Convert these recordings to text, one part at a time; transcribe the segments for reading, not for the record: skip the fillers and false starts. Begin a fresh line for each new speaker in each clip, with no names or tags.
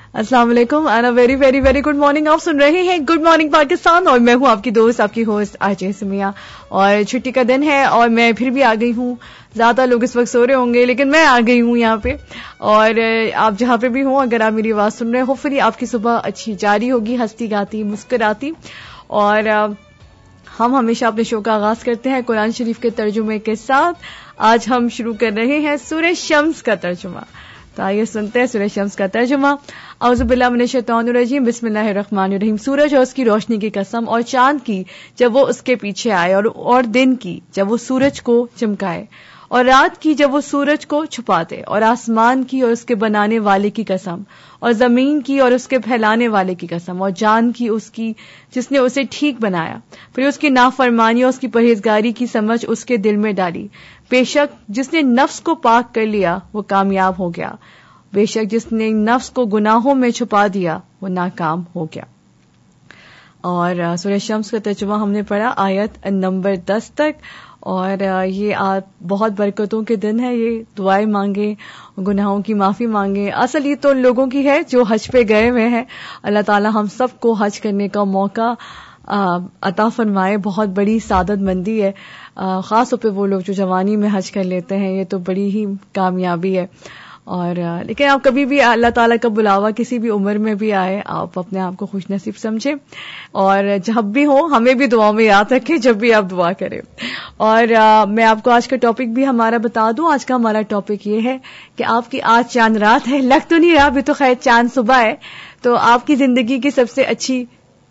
السلام علیکم and a very very very good morning. آپ سن رہے ہیں گڈ مارننگ پاکستان اور میں ہوں آپ کی دوست آپ کی ہوسٹ آرجے سمیہ. اور چھٹی کا دن ہے اور میں پھر بھی آ گئی ہوں. زیادہ لوگ اس وقت سو رہے ہوں گے لیکن میں آ گئی ہوں یہاں پہ. اور آپ جہاں پہ بھی ہوں اگر آپ میری آواز سن رہے ہیں ہوپفلی آپ کی صبح اچھی جاری ہوگی ہنستی گاتی مسکراتی. اور ہم ہمیشہ اپنے شو کا آغاز کرتے ہیں قرآن شریف کے ترجمے کے ساتھ. آج ہم شروع کر رہے ہیں سورہ شمس کا ترجمہ. تو آئیے سنتے ہیں سورہ شمس کا ترجمہ. اعوذ باللہ من الشیطان الرجیم بسم اللہ الرحمن الرحیم. سورج اور اس کی روشنی کی قسم اور چاند کی جب وہ اس کے پیچھے آئے اور دن کی جب وہ سورج کو چمکائے اور رات کی جب وہ سورج کو چھپا دے اور آسمان کی اور اس کے بنانے والے کی قسم اور زمین کی اور اس کے پھیلانے والے کی قسم اور جان کی اس کی جس نے اسے ٹھیک بنایا پھر اس کی نافرمانی اور اس کی پرہیزگاری کی سمجھ اس کے دل میں ڈالی. بے شک جس نے نفس کو پاک کر لیا وہ کامیاب ہو گیا. بے شک جس نے نفس کو گناہوں میں چھپا دیا وہ ناکام ہو گیا. اور سورہ شمس کا ترجمہ ہم نے پڑھا آیت نمبر 10 تک. اور یہ بہت برکتوں کے دن ہے. یہ دعائیں مانگیں گناہوں کی معافی مانگیں. اصل یہ تو لوگوں کی ہے جو حج پہ گئے ہوئے ہیں. اللہ تعالی ہم سب کو حج کرنے کا موقع عطا فرمائے. بہت بڑی سعادت مندی ہے خاص طور پہ وہ لوگ جو جوانی میں حج کر لیتے ہیں. یہ تو بڑی ہی کامیابی ہے. اور لیکن آپ کبھی بھی اللہ تعالیٰ کا بلاوا کسی بھی عمر میں بھی آئے آپ اپنے آپ کو خوش نصیب سمجھیں. اور جب بھی ہو ہمیں بھی دعاؤں میں یاد رکھیں جب بھی آپ دعا کریں. اور میں آپ کو آج کا ٹاپک بھی ہمارا بتا دوں. آج کا ہمارا ٹاپک یہ ہے کہ آپ کی آج چاند رات ہے. لگ تو نہیں رہا ابھی تو خیر چاند صبح ہے. تو آپ کی زندگی کی سب سے اچھی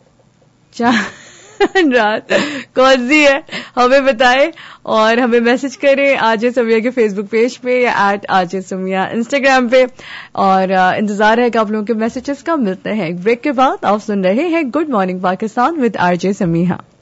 چاند رات کون سی ہے ہمیں بتائیں اور ہمیں میسج کریں آرجے سمیہ کے فیس بک پیج پہ یا @آرجے سمیہ انسٹاگرام پہ. اور انتظار ہے کہ آپ لوگوں کے میسیجز کا. ملتے ہیں ایک بریک کے بعد. آپ سن رہے ہیں good morning Pakistan with آرجے Sumaiya.